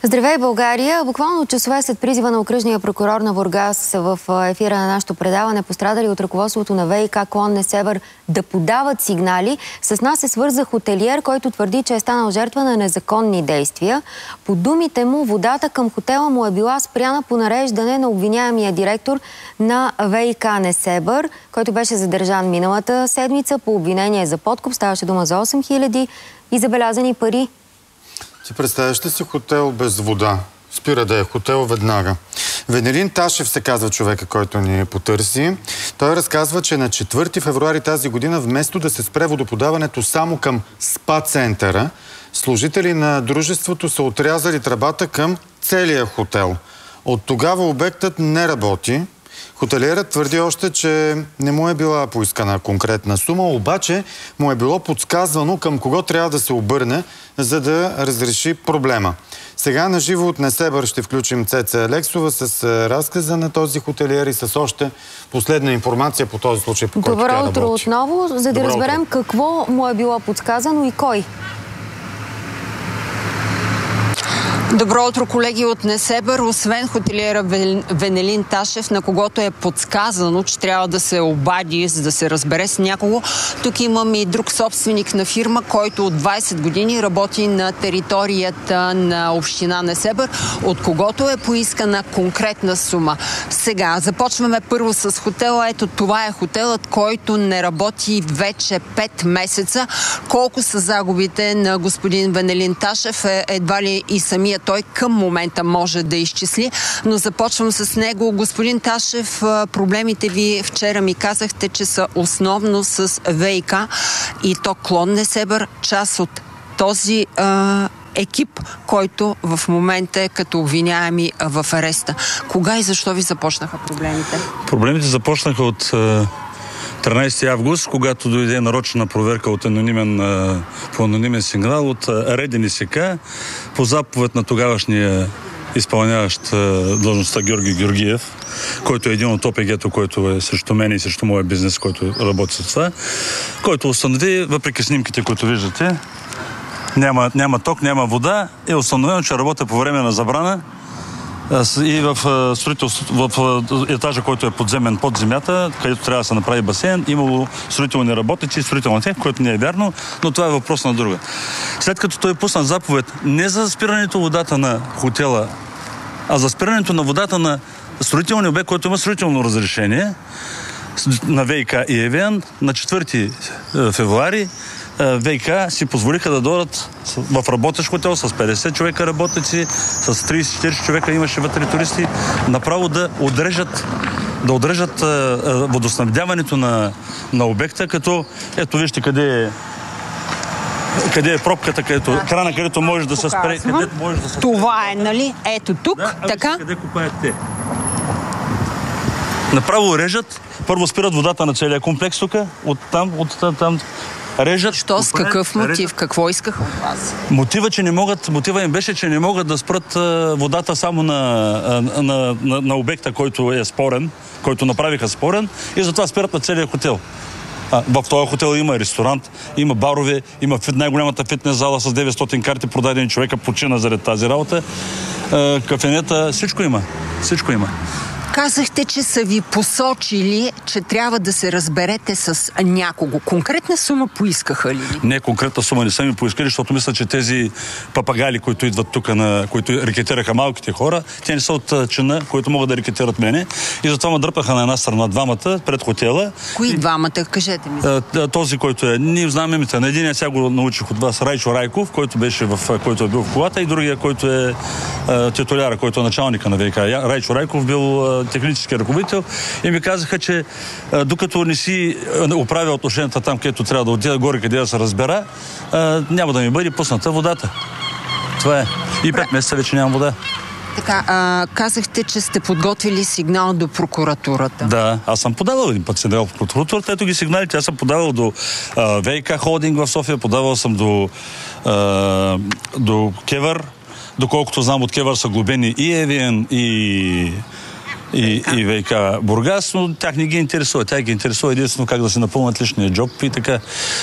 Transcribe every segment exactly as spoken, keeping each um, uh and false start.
Здравей, България! Буквално часове след призива на окръжния прокурор на Бургас в ефира на нашето предаване, пострадали от ръководството на ВиК клон Несебър да подават сигнали, с нас се свърза хотелиер, който твърди, че е станал жертва на незаконни действия. По думите му, водата към хотела му е била спряна по нареждане на обвиняемия директор на ВиК Несебър, който беше задържан миналата седмица по обвинение за подкуп. Ставаше дума за осем хиляди и забелязани пари. Ти представяш ли си хотел без вода? Спира да е хотел веднага. Венелин Ташев се казва човека, който ни потърси. Той разказва, че на четвърти февруари тази година, вместо да се спре водоподаването само към спа-центъра, служители на дружеството са отрязали тръбата към целия хотел. От тогава обектът не работи. Хотелиерът твърди още, че не му е била поискана конкретна сума, обаче му е било подсказвано към кого трябва да се обърне, за да разреши проблема. Сега на живо от Несебър ще включим Цеца Алексова с разказа на този хотелиер и с още последна информация по този случай, по който тя работи. Добро утро отново, за да разберем какво му е било подсказано и кой. Добро утро, колеги от Несебър. Освен хотелиера Венелин Ташев, на когото е подсказано, че трябва да се обади, за да се разбере с някого, тук имам и друг собственик на фирма, който от двайсет години работи на територията на община Несебър, от когото е поискана конкретна сума. Сега започваме първо с хотела. Ето, това е хотелът, който не работи вече пет месеца. Колко са загубите на господин Венелин Ташев, едва ли и самият той към момента може да изчисли, но започвам с него. Господин Ташев, проблемите ви вчера ми казахте, че са основно с ВиК и то клон Несебър, част от този а, екип, който в момента е като обвиняеми в ареста. Кога и защо ви започнаха проблемите? Проблемите започнаха от тринайсети август, когато дойде нарочна проверка от анонимен, по анонимен сигнал от Реден ИСК по заповед на тогавашния изпълняващ длъжността Георги Георгиев, който е един от ОПГ-то, който е срещу мен и срещу моя бизнес, който работи с това, който установи, въпреки снимките, които виждате, няма, няма ток, няма вода, е установено, че работя по време на забрана и в строителство, в етажа, който е подземен под земята, където трябва да се направи басейн, имало строителни работници и строителна техника, което не е вярно, но това е въпрос на друга. След като той пусна заповед не за спирането водата на хотела, а за спирането на водата на строителния обект, който има строително разрешение на ВиК и ЕВН, на четвърти февруари ВиК си позволиха да дойдат в работещ хотел с петдесет човека работници, с трийсет до четирийсет човека имаше вътре туристи, направо да отрежат да отрежат водоснабдяването на, на обекта, като ето вижте къде е къде е пробката, където, крана, където може да се спре. Където може да се спре. Това е, нали? Ето тук, да, така? Къде купаят те. Направо режат, първо спират водата на целия комплекс тук, от там, от там, режат. Що, с какъв мотив? Режат. Какво искаха от вас? Мотива, че не могат, мотива им беше, че не могат да спрат а, водата само на, а, на, на, на обекта, който е спорен, който направиха спорен, и затова спират на целия хотел. А, в този хотел има ресторант, има барове, има фит, най-голямата фитнес зала с деветстотин карти, продадени, човека почина заради тази работа. А, кафенета, всичко има. Всичко има. Казахте, че са ви посочили, че трябва да се разберете с някого. Конкретна сума поискаха ли? Не, конкретна сума не са ми поискали, защото мисля, че тези папагали, които идват тук, на, които рекетираха малките хора, те не са от чина, които могат да рекетират мене. И затова ме дръпаха на една страна двамата пред хотела. Кои и... двамата? Кажете ми. Този, който е. Ние знаем името на един, сега го научих от вас, Райчо Райков, който беше в, който е бил в колата, и другия, който е титуляра, който е началника на ВиК. Райчо Райков бил технически ръководител, и ми казаха, че а, докато не си оправя отношенията там, където трябва да отида горе, къде да се разбера, а, няма да ми бъде пусната водата. Това е. И пет месеца вече нямам вода. Така, а, казахте, че сте подготвили сигнал до прокуратурата. Да, аз съм подавал един път сигнал в прокуратурата. Ето ги сигналите. Аз съм подавал до а, ВиК Холдинг в София, подавал съм до, а, до Кевър. Доколкото знам, от Кевър са глобени и ЕВН, и и, и ВиК Бургас, но тях не ги интересува. Тя ги интересува единствено как да се напълнат личния джоб и така.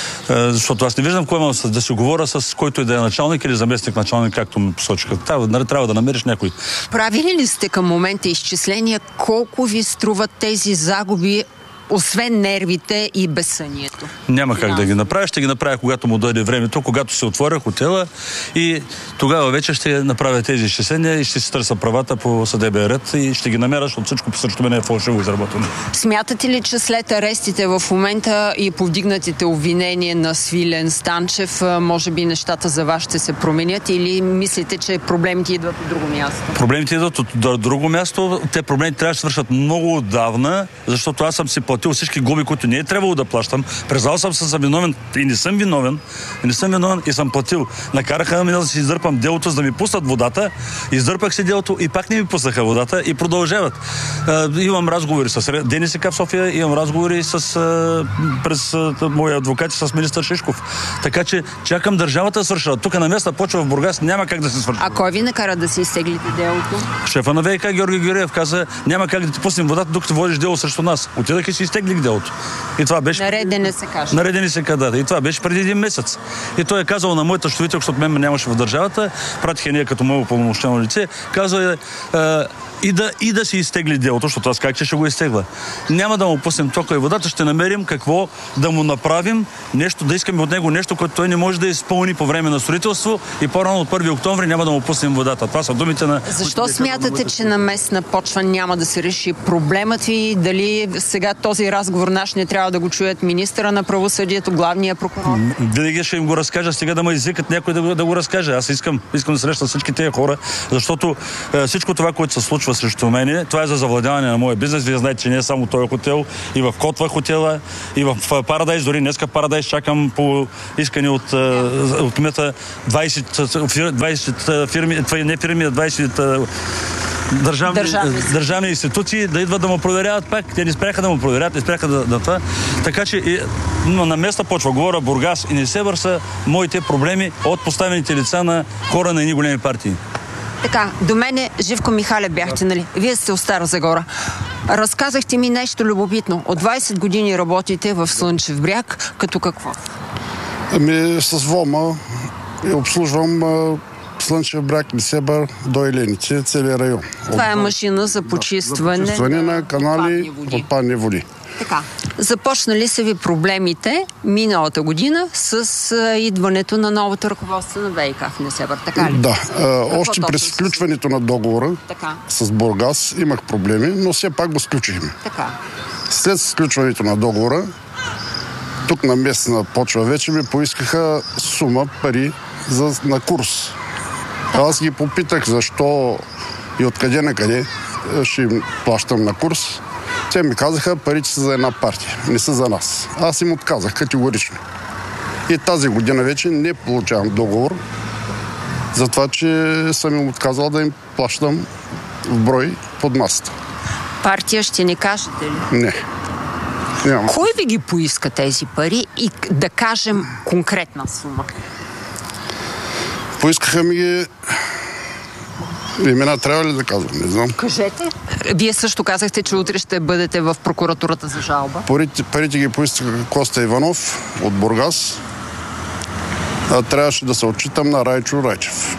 Защото аз не виждам кой има да си говоря с който и да е началник или заместник началник, както ме посочиха. Трябва, трябва да намериш някой. Правили ли сте към момента изчисления колко ви струват тези загуби, освен нервите и безсънието? Няма как да ги направя. Ще ги направя, когато му дойде времето, когато се отворя хотела и тогава вече ще направя тези изчисления и ще си търся правата по съдебен ред и ще ги намеря, защото всичко срещу мен е фалшиво изработено. Смятате ли, че след арестите в момента и повдигнатите обвинения на Свилен Станчев, може би нещата за вас ще се променят или мислите, че проблемите идват от друго място? Проблемите идват от друго място. Те проблеми трябва да свършат много отдавна, защото аз съм си платил всички глоби, които не е трябвало да плащам. Признал съм се за виновен и не съм виновен. И не съм виновен и съм платил. Накараха ме да си издърпам делото, за да ми пуснат водата. Издърпах си делото и пак не ми пуснаха водата и продължават. А, имам разговори с ДНСК в София, имам разговори с, а, през а, мои адвокати с министър Шишков. Така че чакам държавата да свършва. Тук на места почва в Бургас, няма как да се свърши. А кой ви накара да си изтеглите делото? Шефа на ВиК Георги Георгиев каза, няма как да ти пуснем водата, докато водиш дело срещу нас. Отидах и си изтеглих делото. И това беше... Наредени се каже. Наредени се када. И това беше преди един месец. И той е казал на моята щитовител, защото мен ме нямаше в държавата, пратиха ние като моето пълномощено лице, казва е, и да, и да си изтегли делото, защото аз как че ще го изтегла. Няма да му пуснем тока и водата, ще намерим какво да му направим, нещо, да искаме от него нещо, което той не може да изпълни по време на строителство и по-рано от първи октомври няма да му пуснем водата. Това са думите на... Защо смятате, че на местна почва няма да се реши проблемът ви? Дали сега този разговор наш не трябва да го чуят министъра на правосъдието, главния прокурор? Винаги ще им го разкажа, сега да ме извикат някой да го, да го разкаже. Аз искам, искам да срещам всички тези хора, защото е, всичко това, което се случва срещу мен, това е за завладяване на моя бизнес. Вие знаете, че не е само този хотел, и в Котва хотела, и в Парадайс, дори днеска Парадайс чакам по искане от, от кмета двайсет, двайсет фирми, това не фирми, а двайсет Държавни, държавни. държавни институции да идват да му проверяват пак. Те не спряха да му проверят, не спряха да, да това. Така че и, но на места почва, говоря Бургас и Несебър са моите проблеми от поставените лица на хора на едни големи партии. Така, до мене Живко Михалев бяхте, нали? Вие сте от Стара Загора. Разказахте ми нещо любопитно. От двайсет години работите в Слънчев бряг, като какво? Ами с ВОМа и обслужвам а, Слънчев бряг, Несебър, до Еленици, целият район. Това е машина за почистване, да, за почистване на, на канали, отпадни води. Така, започнали са ви проблемите миналата година с а, идването на новото ръководство на ВиК в Несебър, така ли? Да, а, още през сключването на договора така. С Бургас имах проблеми, но все пак го сключихме. Така. След сключването на договора, тук на местна почва вече ми поискаха сума пари за, на курс. Аз ги попитах защо и откъде на къде ще им плащам на курс. Те ми казаха, парите са за една партия, не са за нас. Аз им отказах категорично. И тази година вече не получавам договор, за това, че съм им отказал да им плащам в брой под масата. Партия ще ни кажете ли? Не. Няма. Кой ви ги поиска тези пари и да кажем конкретна сума? Поискаха ми ги... Имена трябва ли да казвам? Не знам. Кажете. Вие също казахте, че утре ще бъдете в прокуратурата за жалба. Парите, парите ги поискаха Коста Иванов от Бургас. А трябваше да се отчитам на Райчо Райчев.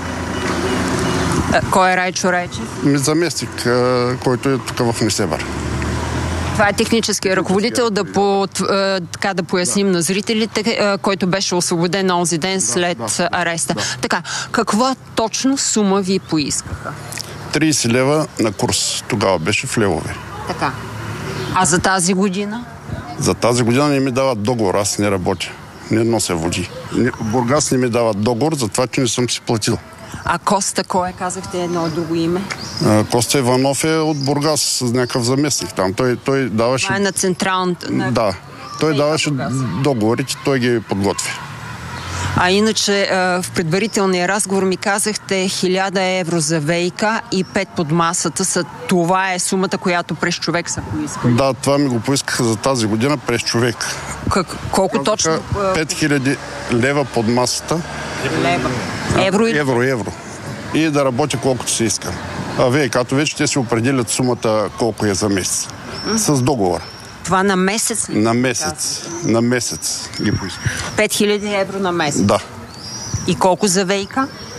А, кой е Райчо Райчев? Заместник, който е тук в Несебър. Това е техническия ръководител, да, по, така да поясним да. на зрителите, който беше освободен на онзи ден след да, да, ареста. Да. Така, каква точно сума ви поискаха? трийсет лева на курс. Тогава беше в левове. Така. А за тази година? За тази година не ми дават договор. Аз не работя. Не нося води. Бургас не ми дават договор за това, че не съм си платил. А Коста, кой е? Казахте едно друго име? А, Коста Иванов е от Бургас с някакъв заместник там. Той, той даваше... Това е на централната... На... Да. Той даваше договорите, той ги подготви. А иначе в предварителния разговор ми казахте хиляда евро за ВиК и пет под масата. Са, това е сумата, която през човек са поискали. Да, това ми го поискаха за тази година през човек. Как, колко точно? пет хиляди лева под масата. Лева. Евро или? Евро, евро. И да работя колкото се иска. А ВиК-то вече те си определят сумата колко е за месец. Mm-hmm. С договор. Това на месец ли? На месец. Да. На месец ги поискат. пет хиляди евро на месец? Да. И колко за ВиК?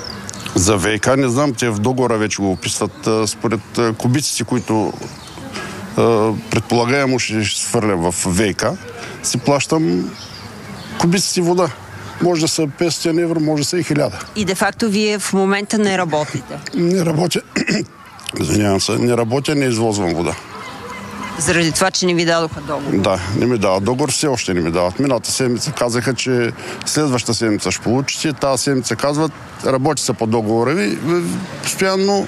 За ВиК не знам, те в договора вече го описват според кубиците, които предполагаемо ще свърлям в ВиК. Си плащам кубиците вода. Може да са петстотин евро, може да са и хиляда. И де-факто вие в момента не работите? Не работя. Извинявам се. Не работя, не извозвам вода. Заради това, че не ви дадоха договор? Да, не ми дават договор, все още не ми дават. Миналата седмица казаха, че следващата седмица ще получите. Тази седмица казват, работи се по договора ви. Постоянно,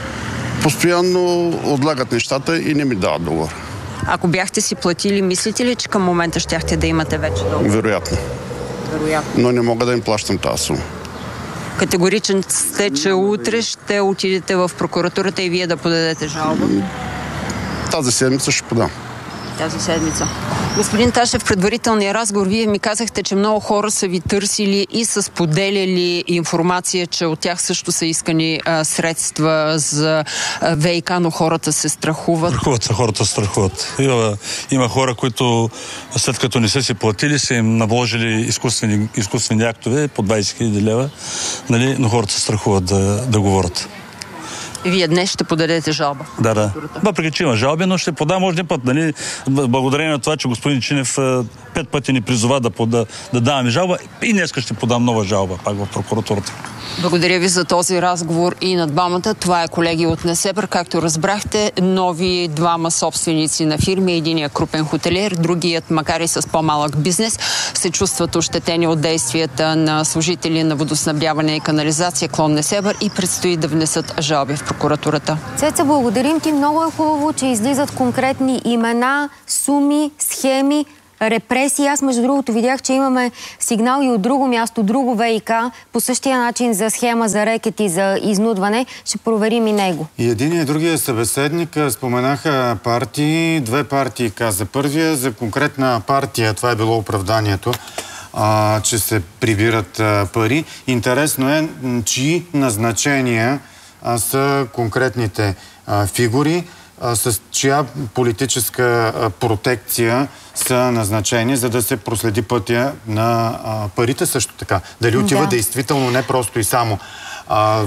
постоянно отлагат нещата и не ми дават договор. Ако бяхте си платили, мислите ли, че към момента щяхте да имате вече договор? Вероятно. Вероятно. Но не мога да им плащам тази сума. Категоричен сте, че утре ще отидете в прокуратурата и вие да подадете жалба? Тази седмица ще подам. Тази седмица. Господин Ташев, в предварителния разговор вие ми казахте, че много хора са ви търсили и са споделяли информация, че от тях също са искани а, средства за а, ВиК, но хората се страхуват. Страхуват се, хората страхуват. Има, има хора, които след като не са си платили, са им наложили изкуствени, изкуствени актове по двайсет хиляди лева, нали? Но хората се страхуват да, да говорят. Вие днес ще подадете жалба? Да, да. Въпреки, че има жалби, но ще подам още път, нали, благодарение на това, че господин Чинев пет пъти ни призова да, пода, да даваме жалба и днес ще подам нова жалба пак в прокуратурата. Благодаря ви за този разговор и на двамата. Това е колеги от Несебър. Както разбрахте, нови двама собственици на фирми. Единият крупен хотелиер, другият, макар и с по-малък бизнес, се чувстват ощетени от действията на служители на водоснабдяване и канализация клон Несебър и предстои да внесат жалби в прокуратурата. Цеца, благодарим ти. Много е хубаво, че излизат конкретни имена, суми, схеми, репресии. Аз, между другото, видях, че имаме сигнал и от друго място, друго ВиК, по същия начин за схема за рекет и за изнудване. Ще проверим и него. И един и другия събеседник споменаха партии. Две партии каза. Първия за конкретна партия, това е било оправданието, а, че се прибират а, пари. Интересно е, чии назначения а, са конкретните а, фигури, а, с чия политическа а, протекция са назначени, за да се проследи пътя на а, парите също така. Дали отива да. действително не просто и само а,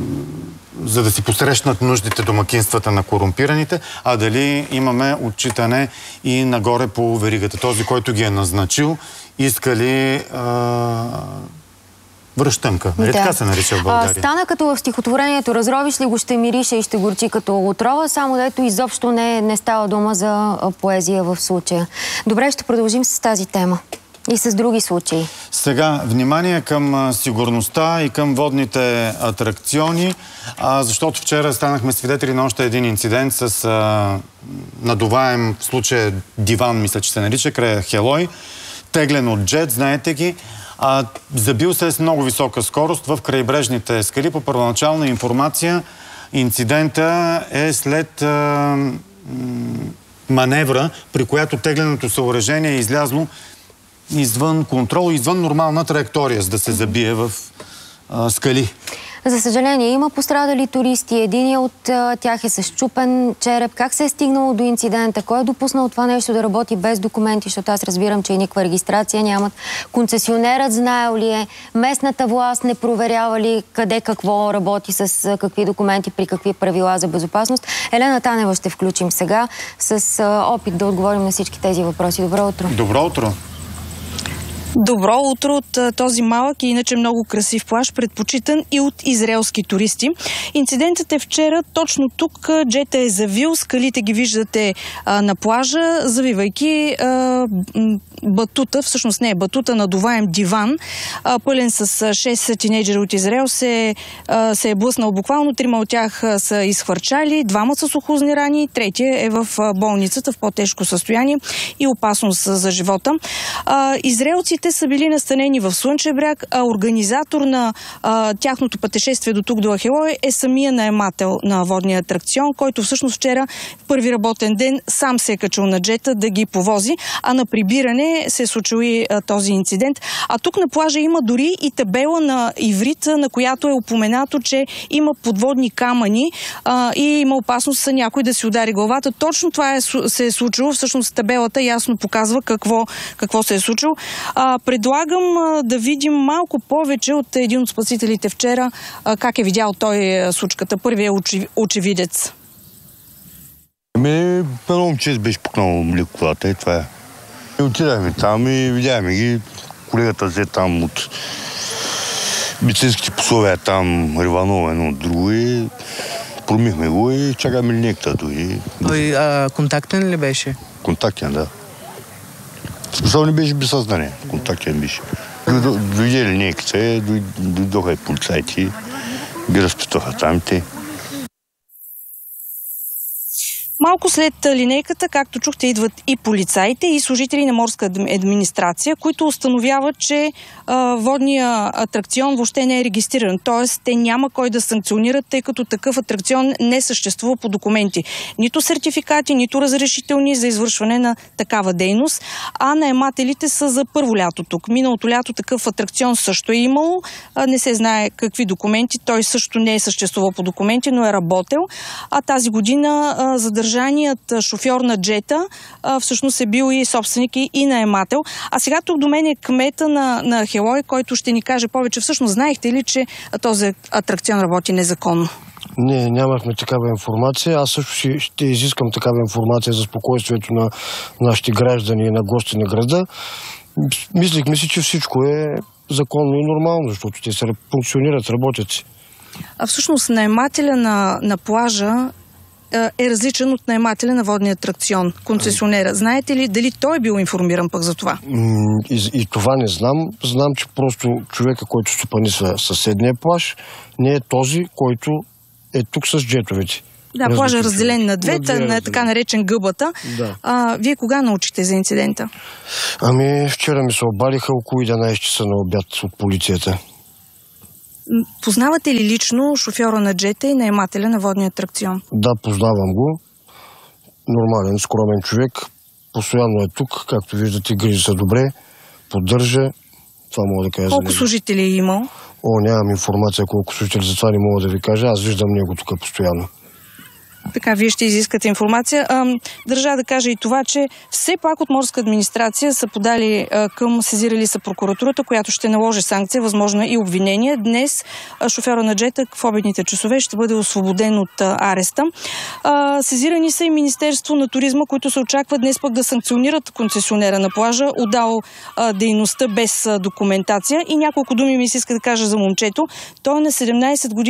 за да си посрещнат нуждите домакинствата на корумпираните, а дали имаме отчитане и нагоре по веригата. Този, който ги е назначил, иска ли а, връщанка. Нали да. така се нарича в България? А, стана като в стихотворението "Разровиш ли го, ще мирише и ще горчи като отрова", само дето изобщо не, не става дума за поезия в случая. Добре, ще продължим с тази тема. И с други случаи. Сега, внимание към сигурността и към водните атракциони, а, защото вчера станахме свидетели на още един инцидент с а, надуваем, в случая диван, мисля, че се нарича, края Хелой, теглен от джет, знаете ги. А, забил се с много висока скорост в крайбрежните скали. По първоначална информация, инцидента е след а, маневра, при която тегленото съоръжение е излязло извън контрол, извън нормална траектория, за да се забие в а, скали. За съжаление, има пострадали туристи. Единият от а, тях е с счупен череп. Как се е стигнало до инцидента? Кой е допуснал това нещо да работи без документи? Защото аз разбирам, че и никаква регистрация нямат. Концесионерът знаел ли е? Местната власт не проверява ли къде какво работи, с а, какви документи, при какви правила за безопасност? Елена Танева ще включим сега с а, опит да отговорим на всички тези въпроси. Добро утро! Добро утро! Добро утро от този малък и иначе много красив плаж, предпочитан и от израелски туристи. Инцидентът е вчера. Точно тук джета е завил. Скалите ги виждате а, на плажа, завивайки а, батута, всъщност не е батута, надуваем диван, а, пълен с шест тинейджери от Израел, се, а, се е блъснал буквално. Трима от тях а, са изхвърчали, двама са сухозни рани, третия е в а, болницата в по-тежко състояние и опасност за живота. А, израелците Туристите са били настанени в Слънчев бряг, а организатор на а, тяхното пътешествие до тук, до Ахелой, е самия наемател на водния атракцион, който всъщност вчера в първи работен ден сам се е качил на джета да ги повози, а на прибиране се е случил и а, този инцидент. А тук на плажа има дори и табела на иврит, на която е упоменато, че има подводни камъни а, и има опасност някой да си удари главата. Точно това е, се е случило. Всъщност табелата ясно показва какво, какво се е случило. А, предлагам а, да видим малко повече от един от спасителите вчера, а, как е видял той случката. Първият очи, очевидец. Ами, едно момче беше пукнало леко колата и това е. И отидахме там и видяхме ги. Колегата взе там от медицинските пословия там риваново едно от друго и промихме го и чакаме линейката дойде. Той а, контактен ли беше? Контактен, да. Смисъл не беше без съзнание. Контактен беше. Дойде линейката, дойдоха и полицайите, ги разпитаха там те. Малко след линейката, както чухте, идват и полицаите, и служители на морска администрация, които установяват, че а, водния атракцион въобще не е регистриран. Тоест, те няма кой да санкционират, тъй като такъв атракцион не съществува по документи. Нито сертификати, нито разрешителни за извършване на такава дейност, а наемателите са за първо лято тук. Миналото лято такъв атракцион също е имало. А, не се знае какви документи. Той също не е съществувал по документи, но е работел. А тази година а, задържа Задържаният шофьор на джета а, всъщност е бил и собственик и, и наемател. А сега тук до мен е кмета на, на Ахелой, който ще ни каже повече. Всъщност знаехте ли, че този атракцион работи незаконно? Не, нямахме такава информация. Аз също ще, ще изискам такава информация за спокойствието на нашите граждани и на гости на града. Мислихме си, че всичко е законно и нормално, защото те се функционират, работят си. А всъщност наемателя на, на плажа е различен от наемателя на водния атракцион, концесионера. Знаете ли дали той е бил информиран пък за това? И, и това не знам. Знам, че просто човека, който стопанисва съседния плаж, не е този, който е тук с джетовете. Да, плажа е разделен на двете, на така наречен гъбата. Да. А, вие кога научихте за инцидента? Ами, вчера ми се обадиха около единайсет часа на обяд от полицията. Познавате ли лично шофьора на джета и наемателя на водния атракцион? Да, познавам го. Нормален, скромен човек. Постоянно е тук. Както виждате, грижи са добре. Поддържа. Това мога да кажа. Колко служители е имал? О, нямам информация колко служители, затова не мога да ви кажа. Аз виждам него тук постоянно. Така, вие ще изискате информация. А, държа да кажа и това, че все пак от морска администрация са подали а, към, сезирали са прокуратурата, която ще наложи санкция, възможно и обвинение. Днес а, шофьора на джета в обедните часове ще бъде освободен от а, ареста. А, сезирани са и Министерство на туризма, които се очаква днес пък да санкционират концесионера на плажа, отдал а, дейността без а, документация. И няколко думи ми се иска да кажа за момчето. Той е на седемнайсет години.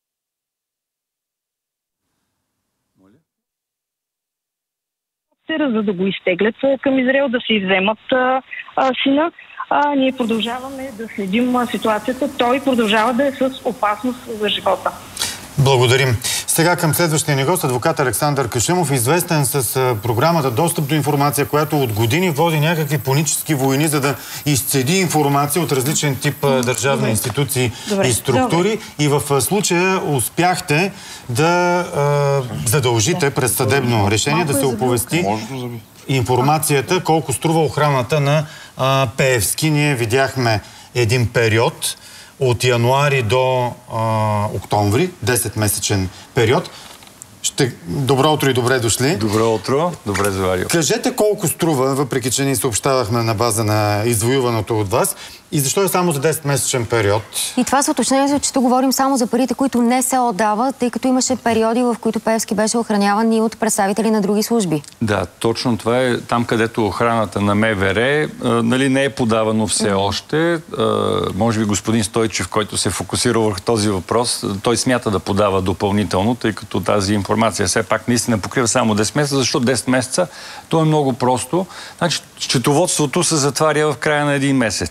За да го изтеглят към Израел, да си вземат а, а, сина. А, ние продължаваме да следим а, ситуацията. Той продължава да е с опасност за живота. Благодарим. Сега към следващия ни гост, адвокат Александър Кашъмов, известен с а, програмата Достъп до информация, която от години води някакви панически войни, за да изцеди информация от различен тип а, държавни институции Добре. и структури. Добре. И в а, случая успяхте да а, задължите да. през съдебно решение Малко да се оповести информацията колко струва охраната на а, Пеевски. Ние видяхме един период от януари до а, октомври, десетмесечен период. Ще... Добро утро и добре дошли. Добро утро, добре заварил. Кажете колко струва, въпреки че ни съобщавахме на база на извоюваното от вас, и защо е само за десетмесечен период? И това са уточнението, че тук говорим само за парите, които не се отдават, тъй като имаше периоди, в които Пеевски беше охраняван и от представители на други служби. Да, точно това е там, където охраната на МВР а, нали, не е подавано все mm-hmm. още. А, може би господин Стойчев, който се фокусира върху този въпрос, той смята да подава допълнително, тъй като тази информация все пак наистина покрива само десет месеца. Защо десет месеца? То е много просто. Значи, счетоводството се затваря в края на един месец.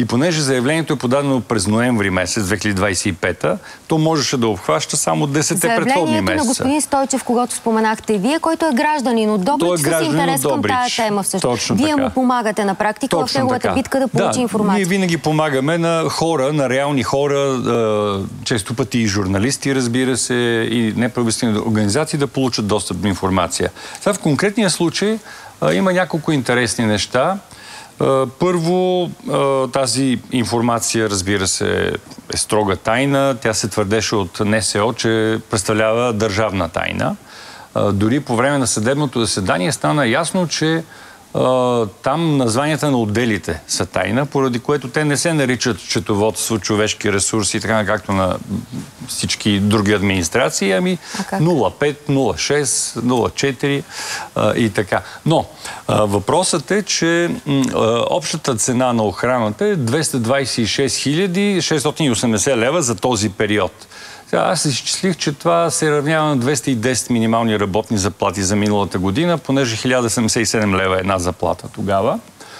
И понеже заявлението е подадено през ноември месец две хиляди двадесет и пета, то можеше да обхваща само десетте предходни месеца. Заявлението на господин Стойчев, когато споменахте вие, който е гражданин от Добрич, е с интерес към Добрич. тая тема всъщност. Точно Вие така. му помагате на практика Точно в неговата така. битка да получи да, информация. Ние винаги помагаме на хора, на реални хора, често пъти и журналисти, разбира се, и неправителствени организации да получат достъп до информация. Сега в конкретния случай а, има няколко интересни неща. А, първо, а, тази информация, разбира се, е строга тайна. Тя се твърдеше от НСО, че представлява държавна тайна. А, дори по време на съдебното заседание стана ясно, че Uh, там названията на отделите са тайна, поради което те не се наричат счетоводство, човешки ресурси, така както на всички други администрации, ами нула пет, нула шест, нула четири uh, и така. Но uh, въпросът е, че uh, общата цена на охраната е двеста двадесет и шест хиляди шестстотин и осемдесет лева за този период. Аз изчислих, че това се равнява на двеста и десет минимални работни заплати за миналата година, понеже хиляда седемдесет и седем лева е една заплата тогава.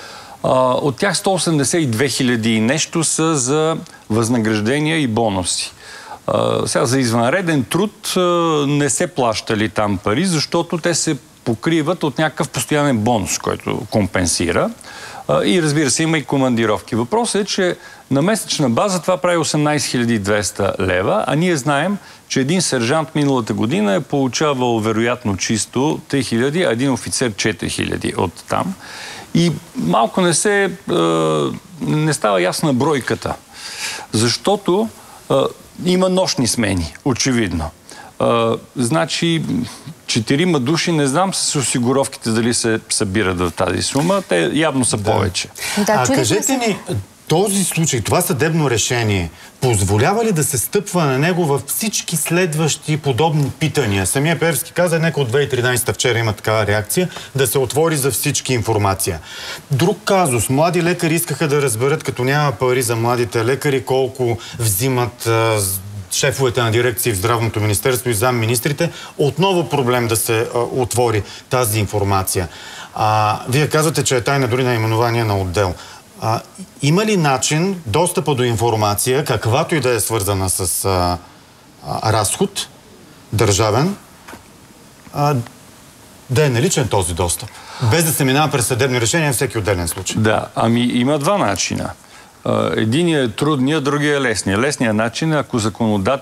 От тях сто осемдесет и две хиляди и нещо са за възнаграждения и бонуси. Сега за извънреден труд не се плащали там пари, защото те се покриват от някакъв постоянен бонус, който компенсира. И разбира се, има и командировки. Въпросът е, че на месечна база това прави осемнадесет хиляди и двеста лева, а ние знаем, че един сержант миналата година е получавал вероятно чисто три хиляди, а един офицер четири хиляди от там. И малко не се... Е, не става ясна бройката. Защото е, има нощни смени, очевидно. Е, значи... Четирима души, не знам с осигуровките дали се събират в тази сума. Те явно са да. повече. Да, а кажете ни, този случай, това съдебно решение, позволява ли да се стъпва на него във всички следващи подобни питания? Самия Пеевски каза, нека от две хиляди и тринадесета вчера има такава реакция, да се отвори за всички информация. Друг казус. Млади лекари искаха да разберат, като няма пари за младите лекари, колко взимат шефовете на дирекции в Здравното министерство и замминистрите, отново проблем да се а, отвори тази информация. А, вие казвате, че е тайна дори наименование на отдел. А, има ли начин достъпа до информация, каквато и да е свързана с а, а, разход, държавен, а, да е наличен този достъп? Без да се минава през съдебни решения всеки отделен случай. Да, ами има два начина. Единият е трудния, другия е лесния. Лесният начин е, ако законодател